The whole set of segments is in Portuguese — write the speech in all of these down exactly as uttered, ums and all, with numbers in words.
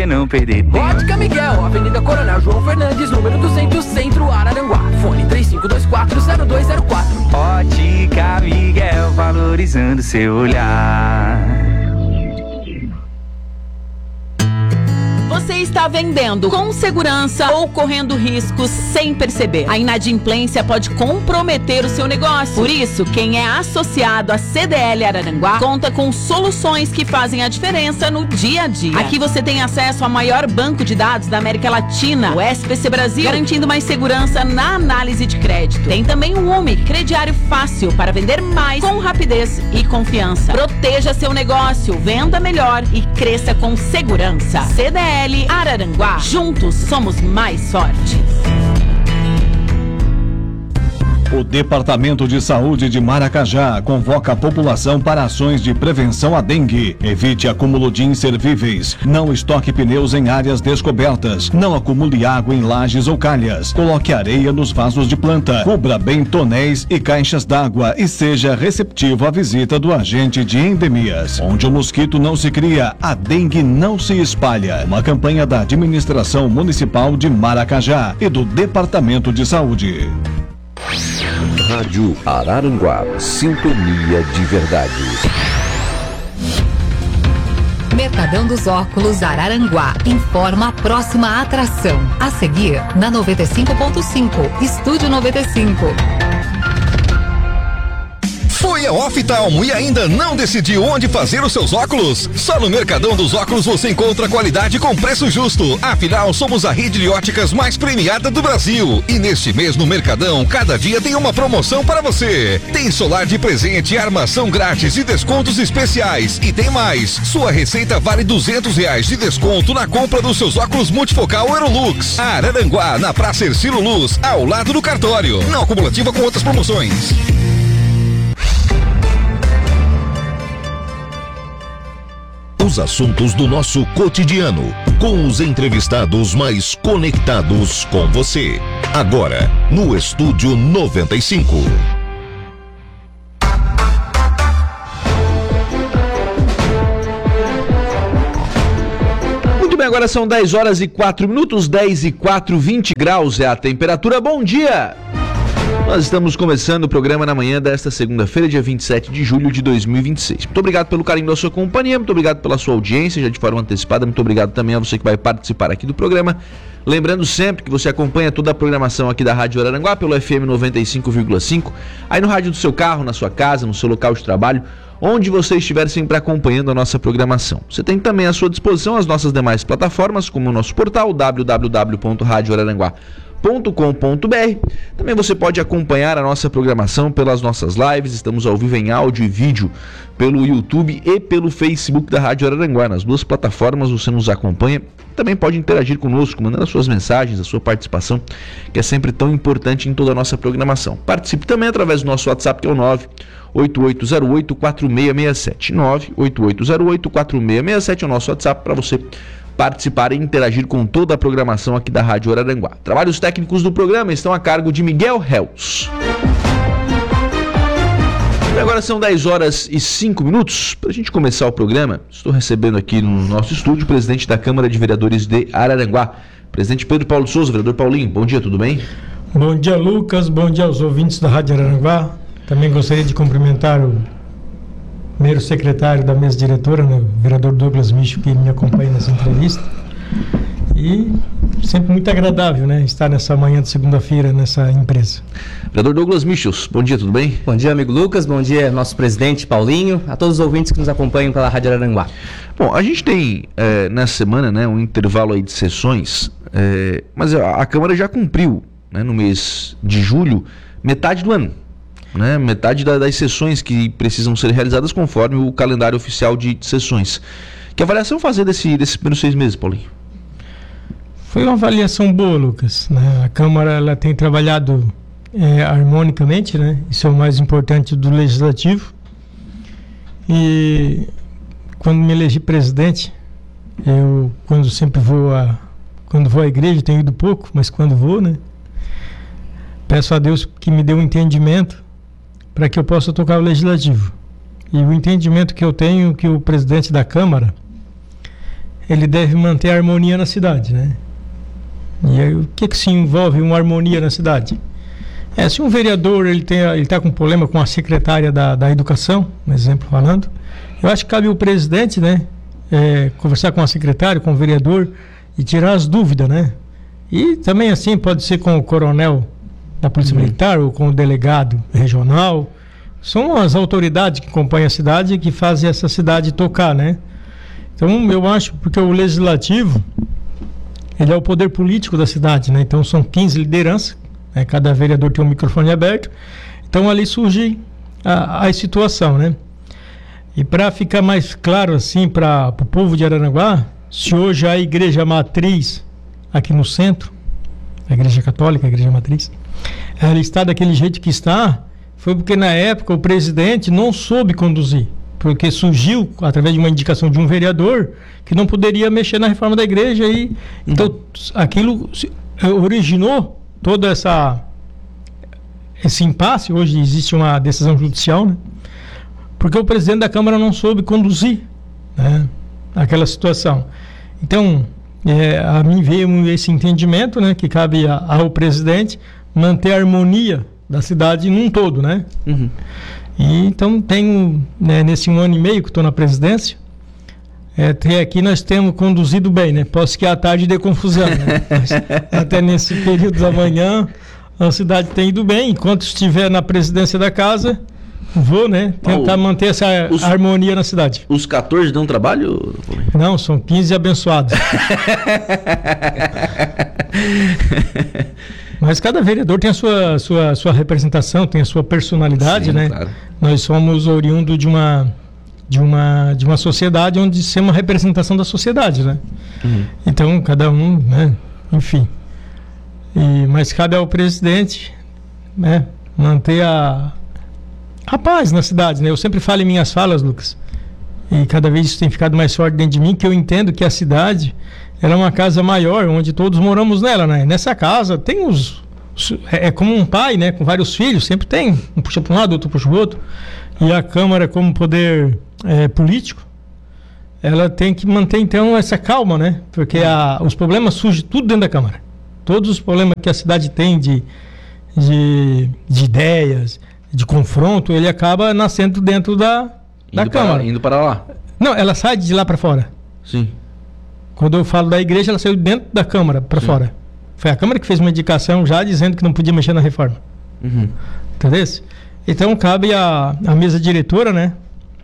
você não perder tempo. Ótica Miguel, Avenida Coronel João Fernandes, número duzentos, Centro, Araranguá. Fone três cinco dois quatro zero dois zero quatro. Ótica Miguel, valorizando seu olhar. Você está vendendo com segurança ou correndo riscos sem perceber. A inadimplência pode comprometer o seu negócio. Por isso, quem é associado à C D L Araranguá conta com soluções que fazem a diferença no dia a dia. Aqui você tem acesso ao maior banco de dados da América Latina, o S P C Brasil, garantindo mais segurança na análise de crédito. Tem também o U M I, crediário fácil para vender mais com rapidez e confiança. Proteja seu negócio, venda melhor e cresça com segurança. C D L Araranguá. Juntos somos mais fortes. O Departamento de Saúde de Maracajá convoca a população para ações de prevenção à dengue. Evite acúmulo de inservíveis. Não estoque pneus em áreas descobertas. Não acumule água em lajes ou calhas. Coloque areia nos vasos de planta. Cubra bem tonéis e caixas d'água e seja receptivo à visita do agente de endemias. Onde o mosquito não se cria, a dengue não se espalha. Uma campanha da Administração Municipal de Maracajá e do Departamento de Saúde. Rádio Araranguá, sintonia de verdade. Mercadão dos Óculos Araranguá informa a próxima atração. A seguir, na noventa e cinco ponto cinco, Estúdio noventa e cinco. Foi a Oftalmo e ainda não decidiu onde fazer os seus óculos? Só no Mercadão dos Óculos você encontra qualidade com preço justo. Afinal, somos a rede de óticas mais premiada do Brasil. E neste mês no Mercadão, cada dia tem uma promoção para você. Tem solar de presente, armação grátis e descontos especiais. E tem mais, sua receita vale duzentos reais de desconto na compra dos seus óculos multifocal Aerolux. Araranguá, na Praça Ercílio Luz, ao lado do cartório. Não acumulativa com outras promoções. Os assuntos do nosso cotidiano, com os entrevistados mais conectados com você. Agora, no Estúdio noventa e cinco. Muito bem, agora são dez horas e quatro minutos, dez e quatro, vinte graus é a temperatura. Bom dia! Nós estamos começando o programa na manhã desta segunda-feira, dia vinte e sete de julho de dois mil e vinte e seis. Muito obrigado pelo carinho da sua companhia, muito obrigado pela sua audiência, já de forma antecipada, muito obrigado também a você que vai participar aqui do programa. Lembrando sempre que você acompanha toda a programação aqui da Rádio Araranguá pelo F M noventa e cinco vírgula cinco, aí no rádio do seu carro, na sua casa, no seu local de trabalho, onde você estiver sempre acompanhando a nossa programação. Você tem também à sua disposição as nossas demais plataformas, como o nosso portal w w w ponto rádio araranguá ponto com ponto b r. Também você pode acompanhar a nossa programação pelas nossas lives. Estamos ao vivo em áudio e vídeo pelo YouTube e pelo Facebook da Rádio Araranguá. Nas duas plataformas você nos acompanha. Também pode interagir conosco, mandando as suas mensagens, a sua participação, que é sempre tão importante em toda a nossa programação. Participe também através do nosso WhatsApp, que é o nove oito oito zero oito quatro seis seis sete. nove oito oito zero oito quatro seis seis sete é o nosso WhatsApp para você participar e interagir com toda a programação aqui da Rádio Araranguá. Trabalhos técnicos do programa estão a cargo de Miguel Hells. E agora são dez horas e cinco minutos. Para a gente começar o programa, estou recebendo aqui no nosso estúdio o presidente da Câmara de Vereadores de Araranguá, presidente Pedro Paulo Souza. Vereador Paulinho, bom dia, tudo bem? Bom dia, Lucas, bom dia aos ouvintes da Rádio Araranguá. Também gostaria de cumprimentar o primeiro secretário da mesa diretora, né, o vereador Douglas Micho, que me acompanha nessa entrevista. E sempre muito agradável, né, estar nessa manhã de segunda-feira nessa empresa. Vereador Douglas Michos, bom dia, tudo bem? Bom dia, amigo Lucas, bom dia, nosso presidente Paulinho, a todos os ouvintes que nos acompanham pela Rádio Araranguá. Bom, a gente tem é, nessa semana, né, um intervalo aí de sessões, é, mas a, a Câmara já cumpriu, né, no mês de julho, metade do ano. Né, metade da, das sessões que precisam ser realizadas conforme o calendário oficial de sessões. Que avaliação fazer desse, desses primeiros seis meses, Paulinho? Foi uma avaliação boa, Lucas. Né? A Câmara ela tem trabalhado é, harmonicamente, né? Isso é o mais importante do Legislativo. E quando me elegi presidente, eu quando sempre vou a, quando vou à igreja, tenho ido pouco, mas quando vou, né? Peço a Deus que me dê um entendimento para que eu possa tocar o Legislativo. E o entendimento que eu tenho que o presidente da Câmara ele deve manter a harmonia na cidade, né? E aí, o que que se envolve uma harmonia na cidade? É, se um vereador ele tem, ele está com problema com a secretária da, da educação, um exemplo falando, eu acho que cabe o presidente, né, é, conversar com a secretária, com o vereador e tirar as dúvidas, né? E também assim pode ser com o coronel da Polícia uhum. Militar ou com o delegado regional. São as autoridades que acompanham a cidade e que fazem essa cidade tocar, né? Então eu acho, porque o legislativo ele é o poder político da cidade, né? Então são quinze lideranças, né? Cada vereador tem um microfone aberto. Então ali surge a, a situação, né? E para ficar mais claro assim para o povo de Araranguá, se hoje a igreja matriz aqui no centro, a igreja católica, a igreja matriz, ela está daquele jeito que está, foi porque na época o presidente não soube conduzir, porque surgiu através de uma indicação de um vereador que não poderia mexer na reforma da igreja e uhum. então aquilo originou toda essa esse impasse. Hoje existe uma decisão judicial, né? Porque o presidente da Câmara não soube conduzir, né, aquela situação. Então, é, a mim veio esse entendimento, né, que cabe a, ao presidente manter a harmonia da cidade num todo, né? Uhum. E então tenho, né, nesse um ano e meio que estou na presidência, é, até aqui nós temos conduzido bem, né? Posso que à tarde dê confusão, né? Mas até nesse período da manhã a cidade tem ido bem. Enquanto estiver na presidência da casa, vou, né, tentar oh, manter essa os, harmonia na cidade. Os quatorze dão trabalho? Não, são quinze abençoados. Mas cada vereador tem a sua, sua, sua representação, tem a sua personalidade, sim, né? Claro. Nós somos oriundos de uma, de, uma, de uma sociedade onde se é uma representação da sociedade, né? Uhum. Então, cada um, né? Enfim. E, mas cabe ao presidente, né, manter a, a paz na cidade, né? Eu sempre falo em minhas falas, Lucas, e cada vez isso tem ficado mais forte dentro de mim, que eu entendo que a cidade ela é uma casa maior, onde todos moramos nela, né? Nessa casa tem os... É, é como um pai, né? Com vários filhos, sempre tem. Um puxa para um lado, outro puxa para o outro. E a Câmara, como poder é, político, ela tem que manter, então, essa calma, né? Porque a, os problemas surgem tudo dentro da Câmara. Todos os problemas que a cidade tem de, de, de ideias, de confronto, ele acaba nascendo dentro da, da indo Câmara. Para, indo para lá? Não, ela sai de lá para fora. Sim. Quando eu falo da igreja, ela saiu dentro da Câmara para fora. Foi a Câmara que fez uma indicação já dizendo que não podia mexer na reforma. Uhum. Entendeu? Então cabe a, a mesa diretora, né,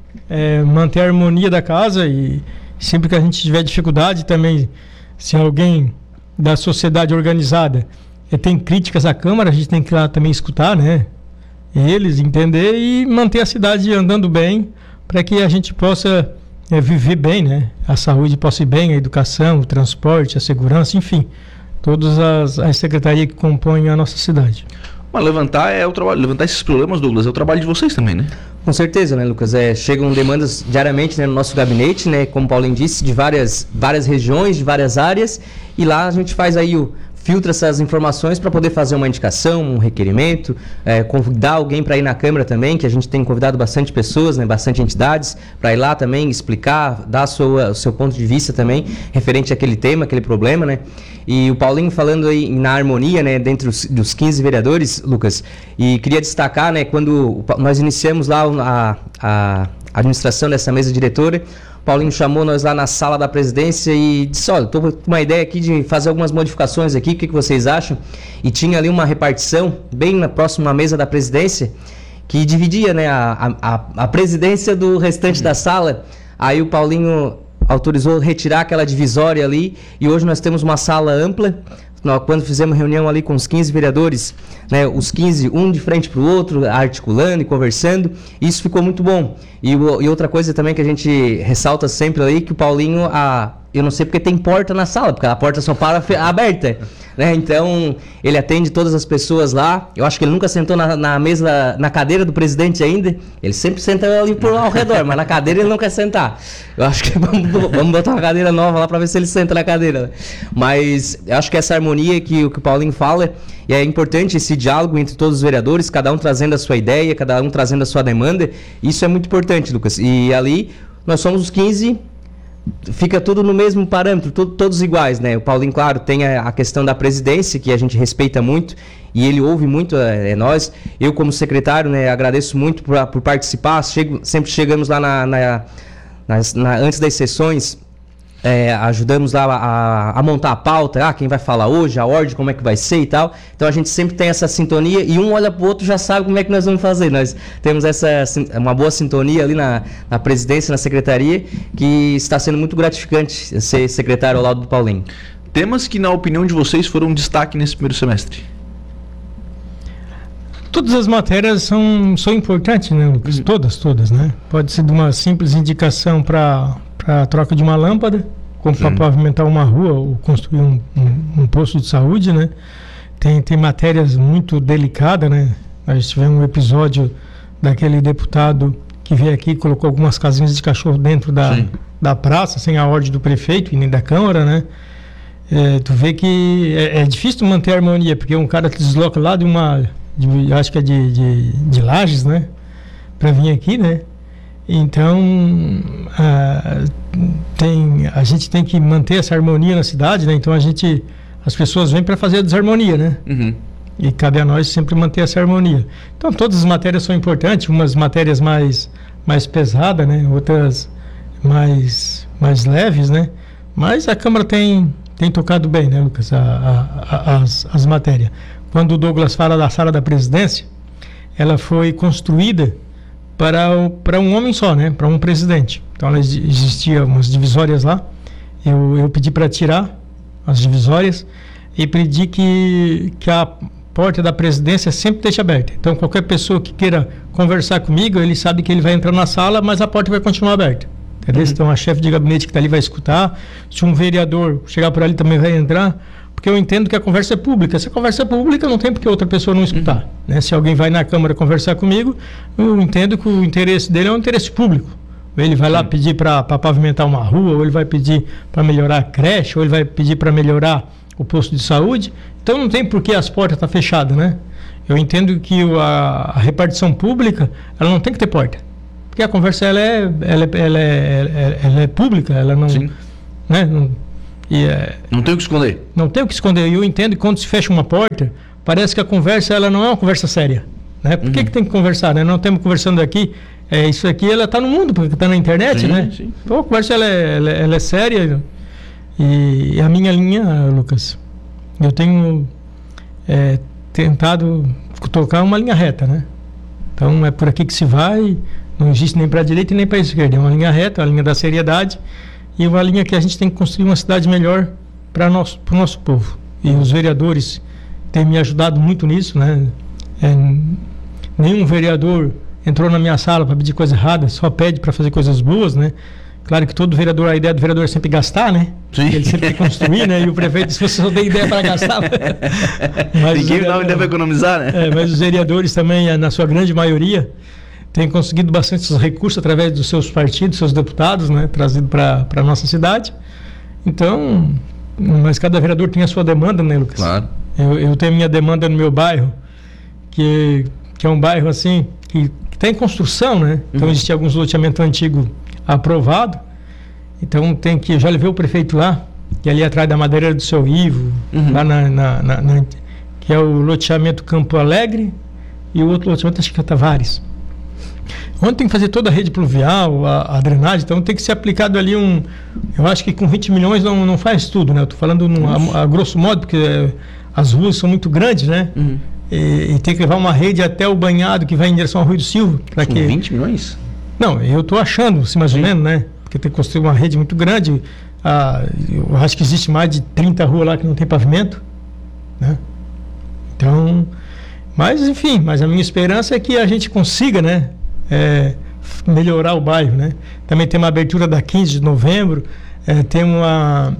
é, manter a harmonia da casa, e sempre que a gente tiver dificuldade também, se alguém da sociedade organizada é, tem críticas à Câmara, a gente tem que lá também escutar, né, eles, entender e manter a cidade andando bem para que a gente possa é, viver bem, né? A saúde possa ir bem, a educação, o transporte, a segurança, enfim, todas as, as secretarias que compõem a nossa cidade. Mas levantar é o trabalho, levantar esses problemas, Douglas, é o trabalho de vocês também, né? Com certeza, né, Lucas? É, chegam demandas diariamente, né, no nosso gabinete, né, como o Paulinho disse, de várias, várias regiões, de várias áreas, e lá a gente faz aí o filtra essas informações para poder fazer uma indicação, um requerimento, é, convidar alguém para ir na Câmara também, que a gente tem convidado bastante pessoas, né, bastante entidades, para ir lá também explicar, dar a sua, o seu ponto de vista também, referente àquele tema, aquele problema, né? E o Paulinho falando aí na harmonia, né, dentre os dos quinze vereadores, Lucas, e queria destacar, né, quando nós iniciamos lá a, a administração dessa mesa diretora, Paulinho chamou nós lá na sala da presidência e disse, olha, estou com uma ideia aqui de fazer algumas modificações aqui, o que, que vocês acham? E tinha ali uma repartição, bem na próxima mesa da presidência, que dividia, né, a, a, a presidência do restante da sala. Aí o Paulinho autorizou retirar aquela divisória ali, e hoje nós temos uma sala ampla. Nós, quando fizemos reunião ali com os quinze vereadores, né, os quinze, um de frente para o outro, articulando e conversando, isso ficou muito bom. E, e outra coisa também que a gente ressalta sempre ali, que o Paulinho, a, eu não sei porque tem porta na sala, porque a porta só para aberta, né? Então ele atende todas as pessoas lá. Eu acho que ele nunca sentou na, na mesa, na cadeira do presidente ainda. Ele sempre senta ali por ao redor, mas na cadeira ele não quer sentar. Eu acho que vamos, vamos botar uma cadeira nova lá para ver se ele senta na cadeira. Mas eu acho que essa harmonia que, que o Paulinho fala, e é importante esse diálogo entre todos os vereadores, cada um trazendo a sua ideia, cada um trazendo a sua demanda. Isso é muito importante, Lucas. E ali nós somos os quinze fica tudo no mesmo parâmetro, tudo, todos iguais, né? O Paulinho, claro, tem a, a questão da presidência, que a gente respeita muito, e ele ouve muito é, nós. Eu, como secretário, né, agradeço muito por, por participar. Chego, sempre chegamos lá na, na, nas, na, antes das sessões, é, ajudamos lá a, a montar a pauta, ah, quem vai falar hoje, a ordem, como é que vai ser e tal. Então a gente sempre tem essa sintonia e um olha pro outro já sabe como é que nós vamos fazer. Nós temos essa, uma boa sintonia ali na, na presidência, na secretaria, que está sendo muito gratificante ser secretário ao lado do Paulinho. Temas que, na opinião de vocês, foram um destaque nesse primeiro semestre? Todas as matérias são, são importantes, né, Lucas? Uhum. Todas, todas, né? Pode ser de uma simples indicação para a troca de uma lâmpada, como para pavimentar uma rua ou construir um, um, um posto de saúde, né? Tem, tem matérias muito delicadas, né? Nós tivemos um episódio daquele deputado que veio aqui e colocou algumas casinhas de cachorro dentro da, da praça, sem a ordem do prefeito e nem da Câmara, né? É, tu vê que é, é difícil manter a harmonia, porque um cara se desloca lá de uma... De, acho que é de, de, de Lages, né? Para vir aqui, né? Então, a, tem, a gente tem que manter essa harmonia na cidade, né? Então, a gente, as pessoas vêm para fazer a desarmonia, né? Uhum. E cabe a nós sempre manter essa harmonia. Então, todas as matérias são importantes, umas matérias mais, mais pesadas, né? Outras mais, mais leves, né? Mas a Câmara tem, tem tocado bem, né, Lucas? A, a, a, as, as matérias. Quando o Douglas fala da sala da presidência, ela foi construída para, o, para um homem só, né? Para um presidente. Então, ela existia umas divisórias lá. Eu, eu pedi para tirar as divisórias e pedi que, que a porta da presidência sempre deixe aberta. Então, qualquer pessoa que queira conversar comigo, ele sabe que ele vai entrar na sala, mas a porta vai continuar aberta. Entendeu? Uhum. Então, a chefe de gabinete que está ali vai escutar. Se um vereador chegar por ali, também vai entrar. Porque eu entendo que a conversa é pública. Se a conversa é pública, não tem por que outra pessoa não escutar. Uhum. Né? Se alguém vai na Câmara conversar comigo, eu entendo que o interesse dele é um interesse público. Ele vai lá pedir para pavimentar uma rua, ou ele vai pedir para melhorar a creche, ou ele vai pedir para melhorar o posto de saúde. Então não tem por que as portas estar fechadas, né? Eu entendo que a, a repartição pública, ela não tem que ter porta. Porque a conversa ela é, ela é, ela é, ela é pública, ela não... Sim. Né? Não, E, é, não tem o que esconder. Não tem o que esconder. E eu entendo que quando se fecha uma porta, parece que a conversa ela não é uma conversa séria. Né? Por uhum. que, que tem que conversar? Né? Não estamos conversando aqui. É, isso aqui ela está no mundo, porque está na internet. Sim, né? Sim. Então a conversa ela é, ela, ela é séria. E a minha linha, Lucas, eu tenho é, tentado tocar uma linha reta. Né? Então é por aqui que se vai. Não existe nem para a direita nem para a esquerda. É uma linha reta, uma linha da seriedade. E uma linha que a gente tem que construir uma cidade melhor para o nosso, nosso povo. E os vereadores têm me ajudado muito nisso, né? É, nenhum vereador entrou na minha sala para pedir coisa errada, só pede para fazer coisas boas, né? Claro que todo vereador, a ideia do vereador é sempre gastar, né? Sim. Ele sempre quer construir, né? E o prefeito disse, você só tem ideia para gastar. Mas ninguém dá ideia para economizar, né? É, mas os vereadores também, na sua grande maioria, tem conseguido bastante recursos através dos seus partidos, seus deputados, né, trazido para a nossa cidade. Então, mas cada vereador tem a sua demanda, né, Lucas? Claro. Eu, eu tenho minha demanda no meu bairro, que, que é um bairro assim, que está em construção, né? Então, uhum. Existem alguns loteamentos antigos aprovados. Então, tem que... Já levei o prefeito lá, que é ali atrás da Madeireira do Seu Ivo, uhum. lá na, na, na, na... que é o loteamento Campo Alegre, e o outro loteamento, acho que é Tavares. Onde tem que fazer toda a rede pluvial, a, a drenagem, então tem que ser aplicado ali um... Eu acho que com vinte milhões não, não faz tudo, né? Eu estou falando num, a, a grosso modo, porque é, as ruas são muito grandes, né? Uhum. E, e tem que levar uma rede até o banhado que vai em direção ao Rio do Silva. Com que... vinte milhões? Não, eu estou achando, assim, mais Sim. ou menos, né? Porque tem que construir uma rede muito grande. Ah, eu acho que existe mais de trinta ruas lá que não tem pavimento, né? Então... Mas, enfim, mas a minha esperança é que a gente consiga, né? É, melhorar o bairro, né? Também tem uma abertura da quinze de novembro, é, tem uma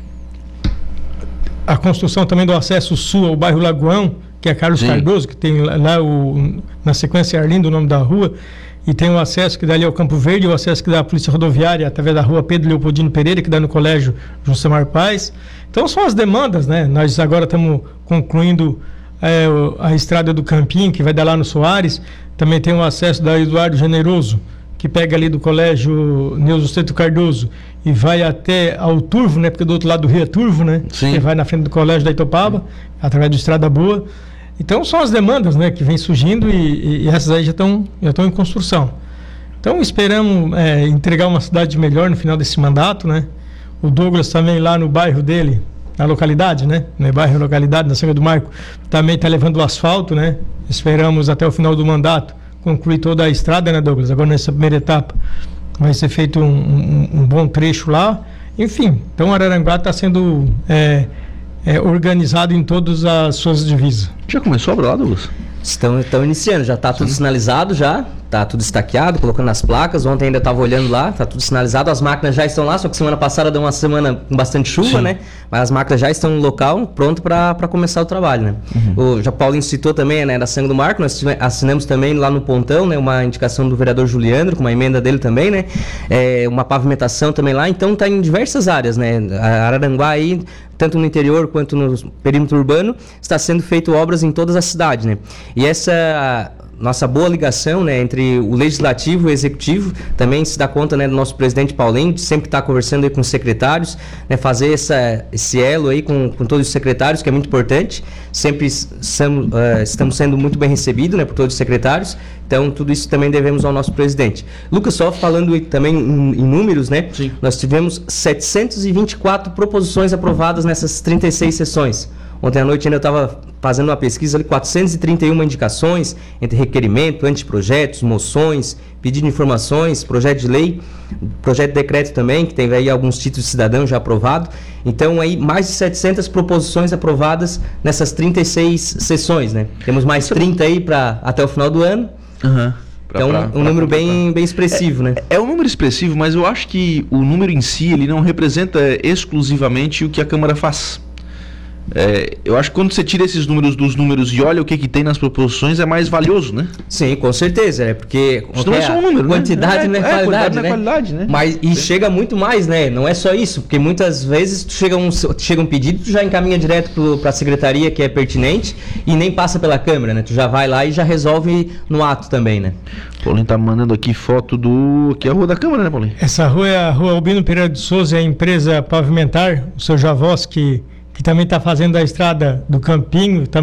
a construção também do acesso sul ao bairro Lagoão, que é Carlos Sim. Cardoso, que tem lá, lá o, na sequência Arlindo, o nome da rua, e tem o acesso que dá ali ao Campo Verde, o acesso que dá à Polícia Rodoviária através da rua Pedro Leopoldino Pereira, que dá no Colégio Josemar Paz. Então são as demandas, né? Nós agora estamos concluindo é, a estrada do Campinho, que vai dar lá no Soares. Também tem o acesso da Eduardo Generoso, que pega ali do Colégio Neuso Steto Cardoso, e vai até ao Turvo, né? Porque do outro lado do rio é Turvo, né? Sim. Que vai na frente do colégio da Itopaba, através de Estrada Boa. Então são as demandas, né, que vêm surgindo e, e, e essas aí já estão já estão em construção. Então esperamos é, entregar uma cidade melhor no final desse mandato, né? O Douglas também lá no bairro dele, na localidade, né? No bairro localidade, na Serra do Marco, também está levando o asfalto, né? Esperamos até o final do mandato concluir toda a estrada, né, Douglas? Agora nessa primeira etapa vai ser feito um, um, um bom trecho lá. Enfim, então Araranguá está sendo é, é, organizado em todas as suas divisas. Já começou a obra lá, Douglas? Estão, estão iniciando, já está tudo sinalizado, já está tudo estaqueado, colocando as placas. Ontem ainda estava olhando lá, está tudo sinalizado, as máquinas já estão lá, só que semana passada deu uma semana com bastante chuva, Sim. né? Mas as máquinas já estão no local, pronto para começar o trabalho, né? Uhum. O já Paulinho citou também, né, da Sangue do Marco, nós assinamos também lá no Pontão, né, uma indicação do vereador Juliandro, com uma emenda dele também, né? É, uma pavimentação também lá, então está em diversas áreas, né? A Araranguá aí, tanto no interior quanto no perímetro urbano, está sendo feito obras em todas as cidades, né? E essa nossa boa ligação, né, entre o legislativo e o executivo também se dá conta, né, do nosso presidente Paulinho, de sempre estar conversando aí com os secretários, né, fazer essa, esse elo aí com, com todos os secretários, que é muito importante. Sempre somos, uh, estamos sendo muito bem recebidos, né, por todos os secretários. Então, tudo isso também devemos ao nosso presidente. Lucas, só falando também em, em números, né? Sim. Nós tivemos setecentas e vinte e quatro proposições aprovadas nessas trinta e seis sessões. Ontem à noite ainda eu estava fazendo uma pesquisa ali, quatrocentas e trinta e uma indicações entre requerimento, anteprojetos, moções, pedido de informações, projeto de lei, projeto de decreto também, que tem aí alguns títulos de cidadão já aprovado. Então, aí mais de setecentas proposições aprovadas nessas trinta e seis sessões, né? Temos mais trinta aí para até o final do ano. Uhum. Então, pra, pra, um número bem, bem expressivo, é, né? É um número expressivo, mas eu acho que o número em si, ele não representa exclusivamente o que a Câmara faz. É, eu acho que quando você tira esses números dos números e olha o que, que tem nas proposições, é mais valioso, né? Sim, com certeza, é porque isso não é só um número, quantidade, né? não é, é, qualidade, quantidade, né? né? É qualidade, né? Mas e chega muito mais, né? Não é só isso, porque muitas vezes tu chega um, chega um pedido, tu já encaminha direto para a secretaria que é pertinente e nem passa pela Câmara, né? Tu já vai lá e já resolve no ato também, né? Paulinho tá mandando aqui foto do... que é a rua da Câmara, né, Paulinho? Essa rua é a rua Albino Pereira de Souza, é a empresa Pavimentar, o seu Javós que que também está fazendo a estrada do Campinho,